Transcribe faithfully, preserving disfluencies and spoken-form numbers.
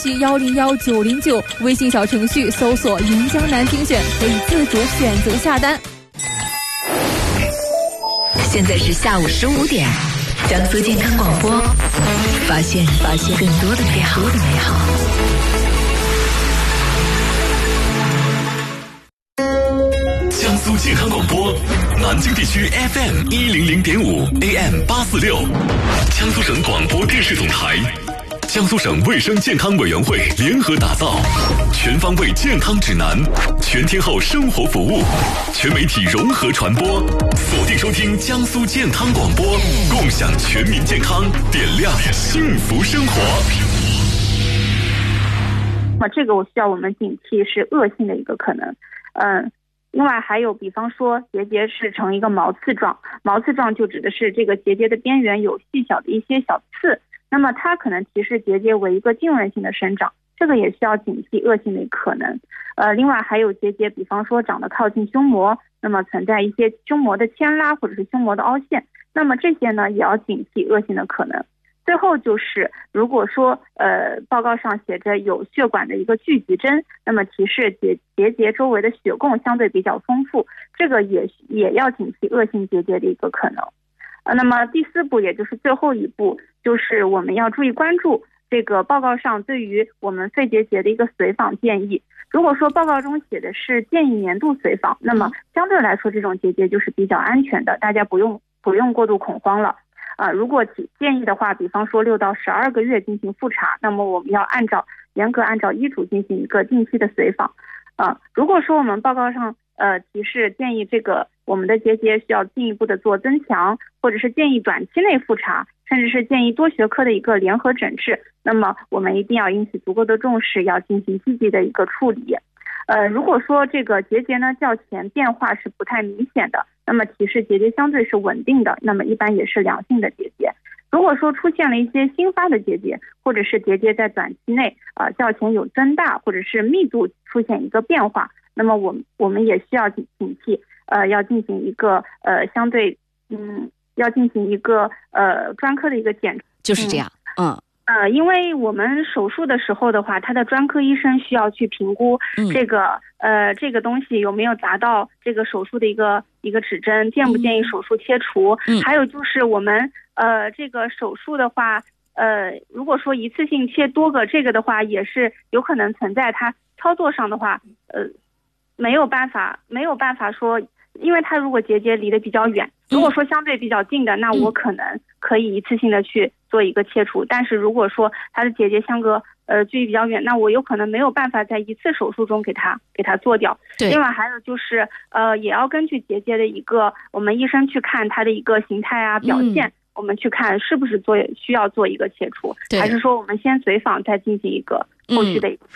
系幺零幺九零九，微信小程序搜索云江南精选，可以自主选择下单。 现在是下午十五点，江苏健康广播，发现发现更多的美好的美好。 江苏健康广播，南京地区 F M 一零零点五 A M 八四六，江苏省广播电视总台，江苏省卫生健康委员会联合打造全方位健康指南，全天候生活服务，全媒体融合传播，锁定收听江苏健康广播，共享全民健康，点亮幸福生活。 那么这个我需要我们警惕是恶性的一个可能。嗯，另外还有比方说结节是呈一个毛刺状，毛刺状就指的是这个结节的边缘有细小的一些小刺，那么它可能提示结节为一个浸润性的生长，这个也需要警惕恶性的可能。呃，另外还有结节比方说长得靠近胸膜，那么存在一些胸膜的牵拉或者是胸膜的凹陷，那么这些呢也要警惕恶性的可能。最后就是如果说呃报告上写着有血管的一个聚集针，那么提示结结节周围的血供相对比较丰富，这个也也要警惕恶性结节的一个可能。呃，那么第四步也就是最后一步，就是我们要注意关注这个报告上对于我们肺结节的一个随访建议。如果说报告中写的是建议年度随访，那么相对来说这种结节就是比较安全的，大家不用不用过度恐慌了。啊、呃，如果建议的话，比方说六到十二个月进行复查，那么我们要按照严格按照医嘱进行一个定期的随访。啊、呃，如果说我们报告上呃提示建议这个我们的结节需要进一步的做增强，或者是建议短期内复查，甚至是建议多学科的一个联合诊治，那么我们一定要引起足够的重视，要进行积极的一个处理。呃，如果说这个结节呢较前变化是不太明显的，那么提示结节相对是稳定的，那么一般也是良性的结节。如果说出现了一些新发的结节，或者是结节在短期内啊、呃、较前有增大，或者是密度出现一个变化，那么我们我们也需要警惕，呃，要进行一个呃相对嗯要进行一个呃专科的一个检查。 就是这样，嗯。嗯呃，因为我们手术的时候的话，他的专科医生需要去评估这个、嗯、呃这个东西有没有达到这个手术的一个一个指针，建不建议手术切除。嗯、还有就是我们呃这个手术的话，呃如果说一次性切多个，这个的话也是有可能存在它操作上的话，呃没有办法没有办法说。因为它如果结节离得比较远，如果说相对比较近的，那我可能可以一次性的去做一个切除，但是如果说它的结节相隔呃距离比较远，那我有可能没有办法在一次手术中给它给它做掉。另外还有就是呃也要根据结节的一个我们医生去看它的一个形态啊表现、嗯、我们去看是不是做需要做一个切除，还是说我们先随访再进行一个后续的一个